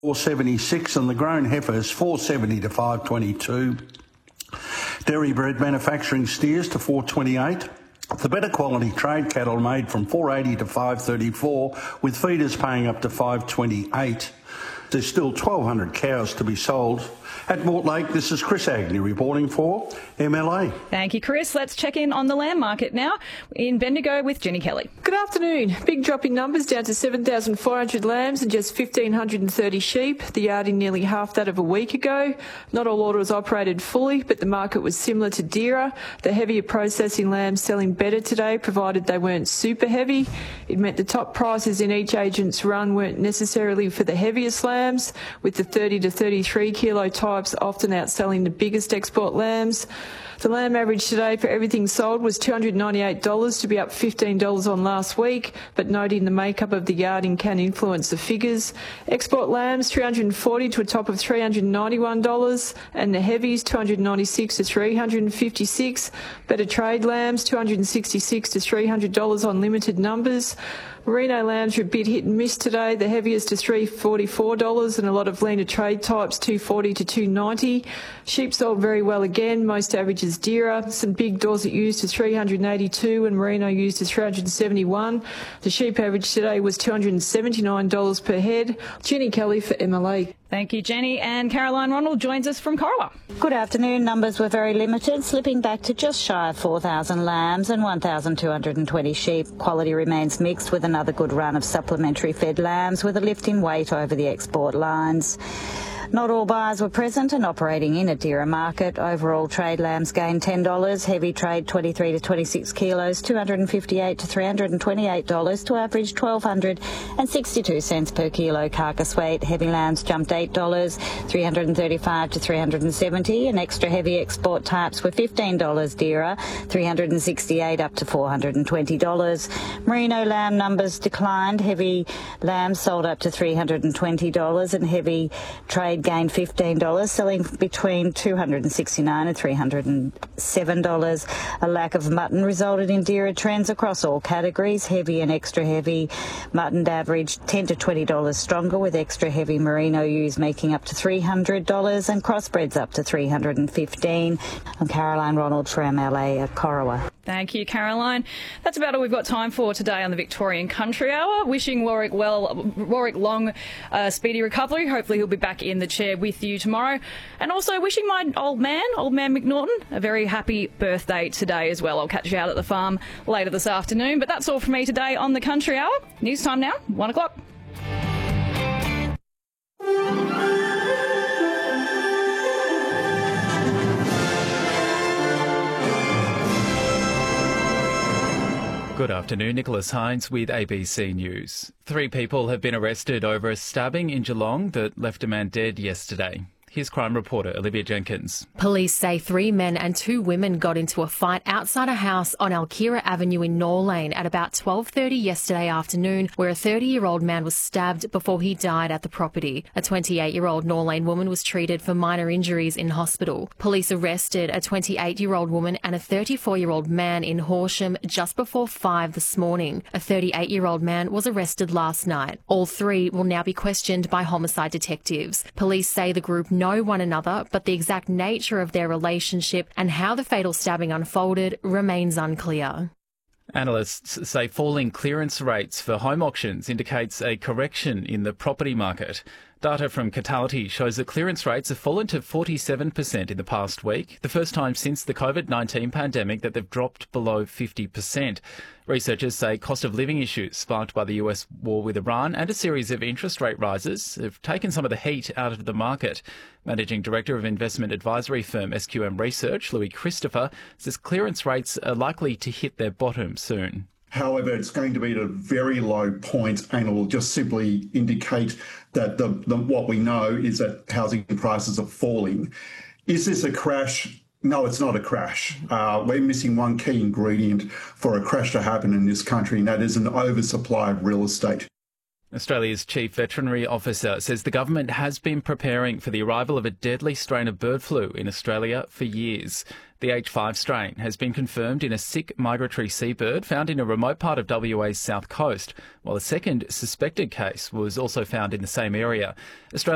476, and the grown heifers 470 to 522. Dairy bred manufacturing steers to 428. The better quality trade cattle made from 480 to 534, with feeders paying up to 528. There's still 1,200 cows to be sold. At Mortlake, this is Chris Agnew reporting for MLA. Thank you, Chris. Let's check in on the lamb market now in Bendigo with Jenny Kelly. Good afternoon. Big drop in numbers, down to 7,400 lambs and just 1,530 sheep, the yarding nearly half that of a week ago. Not all orders operated fully, but the market was similar to DIRA. The heavier processing lambs selling better today, provided they weren't super heavy. It meant the top prices in each agent's run weren't necessarily for the heaviest lambs, with the 30 to 33 kilo types often outselling the biggest export lambs. The lamb average today for everything sold was $298, to be up $15 on last week, but noting the makeup of the yarding can influence the figures. Export lambs $340 to a top of $391, and the heavies $296 to $356. Better trade lambs $266 to $300 on limited numbers. Merino lambs are a bit hit and miss today. The heaviest is $344, and a lot of leaner trade types $240 to $290. Sheep sold very well again, most averages DIRA. Some big Dorset used to $382 and Merino used to $371. The sheep average today was $279 per head. Jenny Kelly for MLA. Thank you, Jenny. And Caroline Ronald joins us from Corowa. Good afternoon. Numbers were very limited, slipping back to just shy of 4,000 lambs and 1,220 sheep. Quality remains mixed, with another good run of supplementary fed lambs, with a lift in weight over the export lines. Not all buyers were present and operating in a DIRA market. Overall trade lambs gained $10, heavy trade 23 to 26 kilos, $258 to $328 to average $1,262 per kilo carcass weight. Heavy lambs jumped $8, $335 to $370, and extra heavy export types were $15 DIRA, $368 up to $420. Merino lamb numbers declined. Heavy lambs sold up to $320 and heavy trade gained $15, selling between $269 and $307. A lack of mutton resulted in DIRA trends across all categories. Heavy and extra heavy mutton averaged $10 to $20 stronger, with extra heavy merino ewes making up to $300 and crossbreds up to $315. I'm Caroline Ronald for MLA at Corowa. Thank you, Caroline. That's about all we've got time for today on the Victorian Country Hour. Wishing Warwick long speedy recovery. Hopefully he'll be back in the chair with you tomorrow. And also wishing my old man McNaughton, a very happy birthday today as well. I'll catch you out at the farm later this afternoon. But that's all from me today on the Country Hour. News time now, 1 o'clock. Good afternoon, Nicholas Hines with ABC News. 3 people have been arrested over a stabbing in Geelong that left a man dead yesterday. Here's crime reporter Olivia Jenkins. Police say 3 men and 2 women got into a fight outside a house on Alkira Avenue in Norlane at about 12:30 yesterday afternoon, where a 30-year-old man was stabbed before he died at the property. A 28-year-old Norlane woman was treated for minor injuries in hospital. Police arrested a 28-year-old woman and a 34-year-old man in Horsham just before 5 this morning. A 38-year-old man was arrested last night. All 3 will now be questioned by homicide detectives. Police say the group know one another, but the exact nature of their relationship and how the fatal stabbing unfolded remains unclear. Analysts say falling clearance rates for home auctions indicates a correction in the property market. Data from Catality shows that clearance rates have fallen to 47% in the past week, the first time since the COVID-19 pandemic that they've dropped below 50%. Researchers say cost of living issues sparked by the US war with Iran and a series of interest rate rises have taken some of the heat out of the market. Managing Director of investment advisory firm SQM Research, Louis Christopher, says clearance rates are likely to hit their bottom soon. However, it's going to be at a very low point, and it will just simply indicate that what we know is that housing prices are falling. Is this a crash? No, it's not a crash. We're missing one key ingredient for a crash to happen in this country, and that is an oversupply of real estate. Australia's Chief Veterinary Officer says the government has been preparing for the arrival of a deadly strain of bird flu in Australia for years. The H5 strain has been confirmed in a sick migratory seabird found in a remote part of WA's south coast, while a second suspected case was also found in the same area.